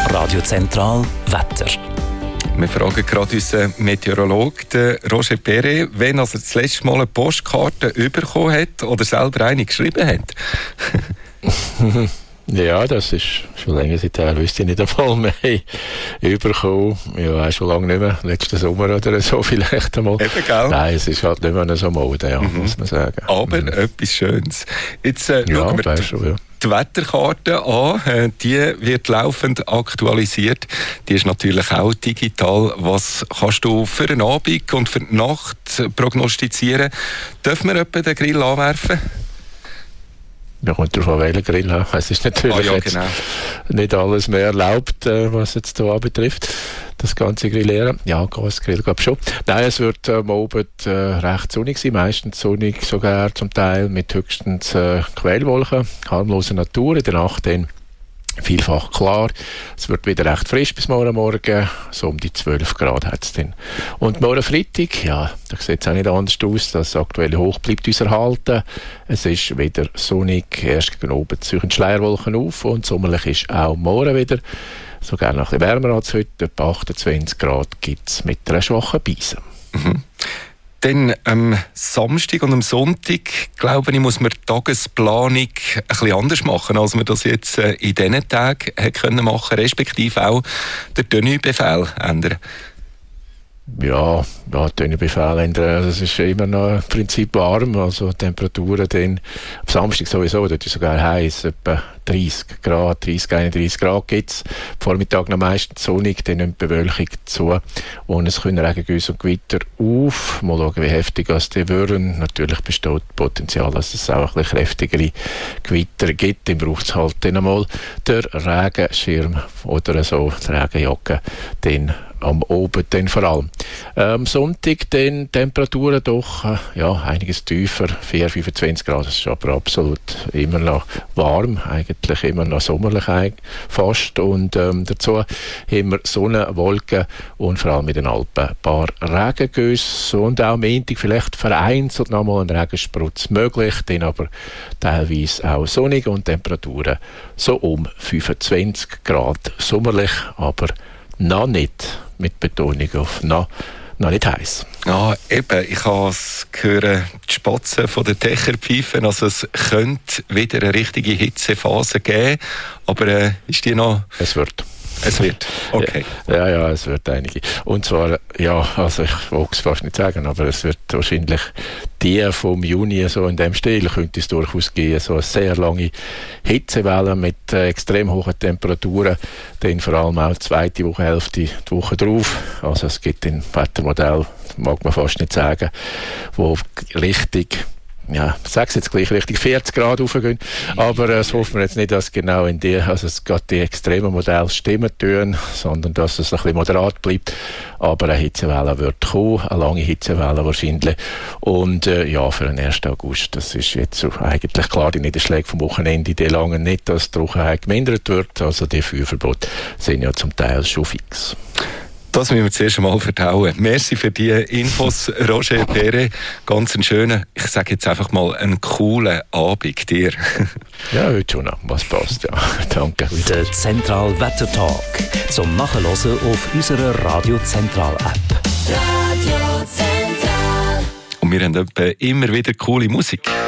Radio Zentral Wetter. Wir fragen gerade unseren Meteorologen Roger Perret, wenn er das letzte Mal eine Postkarte bekommen hat oder selber eine geschrieben hat. Ja, das ist schon länger seitdem, wüsste ich nicht einmal mehr bekommen. Ja, schon lange nicht mehr. Letzten Sommer oder so vielleicht einmal. Eben, gell? Nein, es ist halt nicht mehr so Mode, ja, muss man sagen. Aber etwas Schönes. Jetzt schauen wir die Wetterkarte an. Die wird laufend aktualisiert. Die ist natürlich auch digital. Was kannst du für den Abend und für die Nacht prognostizieren? Dürfen wir etwa den Grill anwerfen? Ja, kommt darauf an, welchen Grill haben. Es ist natürlich nicht alles mehr erlaubt, was jetzt hier anbetrifft. Das ganze Grillieren. Ja, Gasgrill glaube ich schon. Nein, es wird am Abend recht sonnig sein, meistens sonnig sogar zum Teil mit höchstens Quellwolken, harmlose Natur, in der Nacht dann vielfach klar. Es wird wieder recht frisch bis morgen, so um die 12 Grad hat es dann. Und morgen Freitag, ja, da sieht es auch nicht anders aus. Das aktuelle Hoch bleibt uns erhalten. Es ist wieder sonnig, erst gegen oben ziehen Schleierwolken auf und sommerlich ist auch morgen wieder. Sogar noch ein bisschen wärmer als heute, etwa 28 Grad gibt es mit einer schwachen Brise. Mhm. Dann am Samstag und am Sonntag, glaube ich, muss man die Tagesplanung ein bisschen anders machen, als wir das jetzt in diesen Tagen machen können, respektive auch den Tenue-Befehl ändern. Ja, Tenue-Befehl ändern, das ist immer noch im Prinzip warm, also Temperaturen dann am Samstag sowieso, dort ist sogar heiß, etwa 30 Grad, 30, 31 Grad gibt es. Vormittag noch meistens sonnig, dann nimmt die Bewölkung zu und es können Regengüsse und Gewitter auf. Mal schauen, wie heftig die würden. Natürlich besteht Potenzial, dass es auch ein bisschen kräftigere Gewitter gibt. Dann braucht es halt dann einmal den Regenschirm oder so, die Regenjacke, dann am Abend dann vor allem. Am Sonntag dann Temperaturen doch einiges tiefer, 4, 25 Grad, das ist aber absolut immer noch warm, eigentlich immer noch sommerlich fast. Und dazu haben wir Sonne, Wolken und vor allem in den Alpen ein paar Regengüsse und auch am Montag vielleicht vereinzelt nochmal ein Regensprutz möglich, dann aber teilweise auch sonnig und Temperaturen so um 25 Grad sommerlich, aber noch nicht, mit Betonung auf noch nicht heiß. Ja, eben. Ich habe es gehört, die Spatzen von den Dächern pfeifen. Also es könnte wieder eine richtige Hitzephase geben. Aber ist die noch... Es wird. Okay. Ja, es wird einige. Und zwar, also ich will es fast nicht sagen, aber es wird wahrscheinlich die vom Juni so in dem Stil, könnte es durchaus gehen, so eine sehr lange Hitzewelle mit extrem hohen Temperaturen, dann vor allem auch die zweite Wochenhälfte, die Woche drauf. Also es gibt ein Wettermodell, mag man fast nicht sagen, wo richtig... Ja, ich sage es jetzt gleich richtig, 40 Grad raufgehen. Aber das hoffen wir jetzt nicht, dass genau es gerade die extremen Modelle stimmen tun, sondern dass es ein bisschen moderat bleibt. Aber eine Hitzewelle wird kommen, eine lange Hitzewelle wahrscheinlich. Und für den 1. August, das ist jetzt so eigentlich klar, die Niederschläge vom Wochenende, die langen nicht, dass die Trockenheit gemindert wird. Also die Feuerverbote sind ja zum Teil schon fix. Das müssen wir zuerst einmal verdauen. Merci für die Infos, Roger Perret. Ganz einen schönen, ich sage jetzt einfach mal, einen coolen Abend dir. Ja, heute schon noch. Was passt, ja. Danke. Der Zentral Wettertalk zum Nachhören auf unserer Radio Zentral App. Radio Zentral. Und wir haben immer wieder coole Musik.